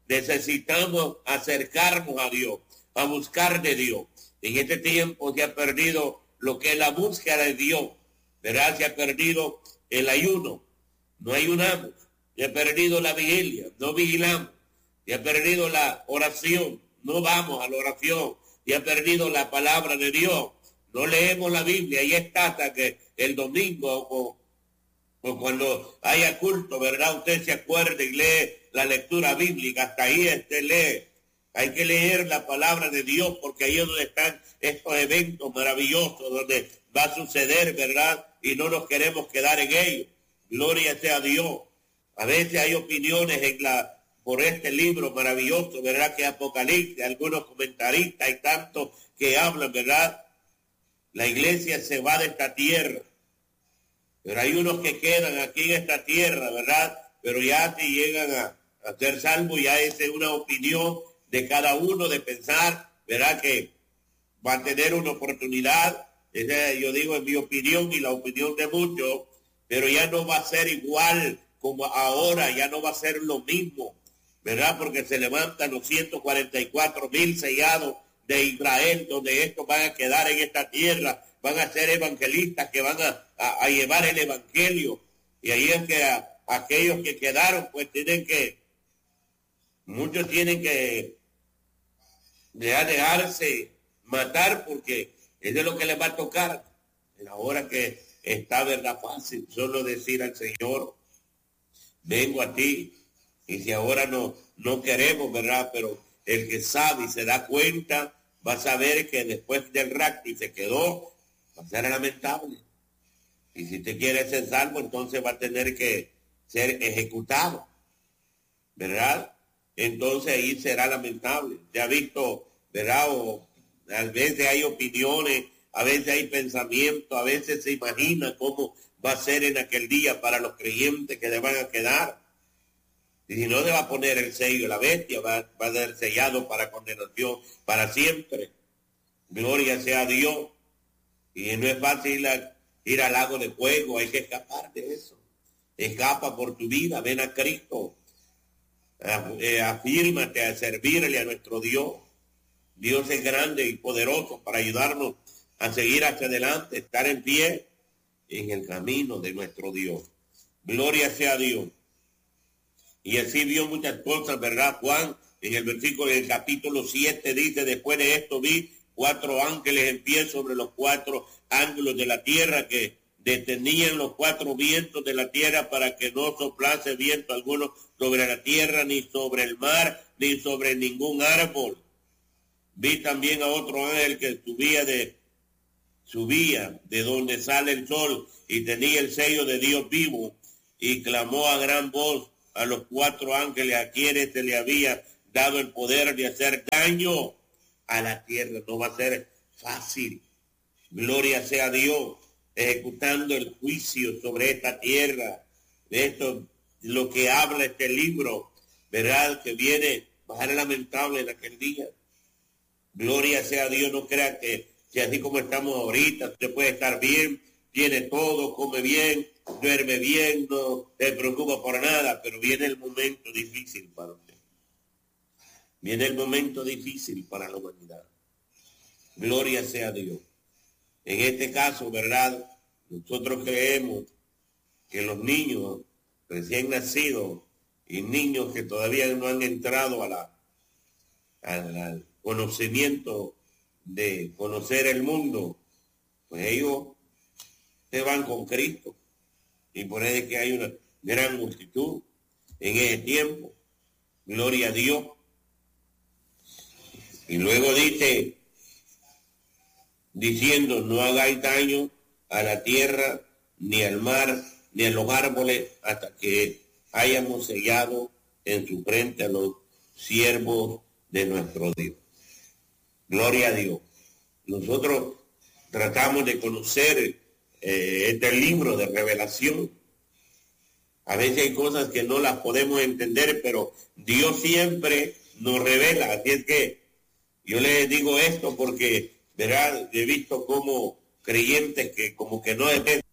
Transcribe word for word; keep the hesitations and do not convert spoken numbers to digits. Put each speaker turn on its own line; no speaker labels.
necesitamos acercarnos a Dios, a buscar de Dios. En este tiempo se ha perdido lo que es la búsqueda de Dios, ¿verdad? Se ha perdido el ayuno, no ayunamos. Se ha perdido la vigilia, no vigilamos. Se ha perdido la oración, no vamos a la oración. Se ha perdido la palabra de Dios, no leemos la Biblia. Y está hasta que el domingo o, o cuando haya culto, ¿verdad? Usted se acuerde y lee la lectura bíblica, hasta ahí este lee. Hay que leer la palabra de Dios, porque ahí es donde están estos eventos maravillosos, donde va a suceder, ¿verdad? Y no nos queremos quedar en ellos. Gloria sea a Dios. A veces hay opiniones en la, por este libro maravilloso, ¿verdad? Que Apocalipsis, algunos comentaristas y tantos que hablan, ¿verdad? La iglesia se va de esta tierra. Pero hay unos que quedan aquí en esta tierra, ¿verdad? Pero ya si llegan a, a ser salvos, ya esa es una opinión de cada uno de pensar, ¿verdad? Que va a tener una oportunidad. Esa, yo digo, en mi opinión y la opinión de muchos, pero ya no va a ser igual como ahora, ya no va a ser lo mismo, ¿verdad? Porque se levantan los ciento cuarenta y cuatro mil sellados de Israel, donde estos van a quedar en esta tierra, van a ser evangelistas que van a, a, a llevar el evangelio. Y ahí es que a, aquellos que quedaron, pues tienen que, muchos tienen que ya dejarse matar, porque eso es lo que les va a tocar. Ahora que está, verdad, fácil solo decir al Señor, vengo a ti. Y si ahora no, no queremos, ¿verdad? Pero el que sabe y se da cuenta va a saber que después del rapto se quedó, va a ser lamentable. Y si te quiere ser salvo, entonces va a tener que ser ejecutado, ¿verdad? Entonces ahí será lamentable. Ya ha visto, ¿verdad? O, a veces hay opiniones, a veces hay pensamientos, a veces se imagina cómo va a ser en aquel día para los creyentes que le van a quedar. Y si no, le va a poner el sello de la bestia, va, va a ser sellado para condenación para siempre. Gloria sea a Dios. Y no es fácil ir, a, ir al lago de fuego, hay que escapar de eso. Escapa por tu vida, ven a Cristo. Afírmate a servirle a nuestro Dios. Dios es grande y poderoso para ayudarnos a seguir hacia adelante, estar en pie en el camino de nuestro Dios. Gloria sea a Dios. Y así vio muchas cosas, ¿verdad? Juan, en el versículo del capítulo siete dice, después de esto vi cuatro ángeles en pie sobre los cuatro ángulos de la tierra, que detenían los cuatro vientos de la tierra para que no soplase viento alguno sobre la tierra, ni sobre el mar, ni sobre ningún árbol. Vi también a otro ángel que subía de, subía de donde sale el sol y tenía el sello de Dios vivo, y clamó a gran voz a los cuatro ángeles a quienes se le había dado el poder de hacer daño a la tierra. No va a ser fácil. Gloria sea a Dios, ejecutando el juicio sobre esta tierra. Esto es lo que habla este libro, ¿verdad? Que viene, va a ser lamentable en aquel día. Gloria sea a Dios. No crea que, que así como estamos ahorita, usted puede estar bien, tiene todo, come bien, duerme bien, no se preocupa por nada, pero viene el momento difícil para usted. Viene el momento difícil para la humanidad. Gloria sea a Dios. En este caso, ¿verdad? Nosotros creemos que los niños recién nacidos y niños que todavía no han entrado a la, al, al conocimiento de conocer el mundo, pues ellos se van con Cristo. Y por eso es que hay una gran multitud en ese tiempo. Gloria a Dios. Y luego dice, diciendo, no hagáis daño a la tierra, ni al mar, ni a los árboles, hasta que hayamos sellado en su frente a los siervos de nuestro Dios. Gloria a Dios. Nosotros tratamos de conocer Eh, este libro de revelación. A veces hay cosas que no las podemos entender, pero Dios siempre nos revela. Así es que yo les digo esto porque, verá, he visto como creyentes que como que no deben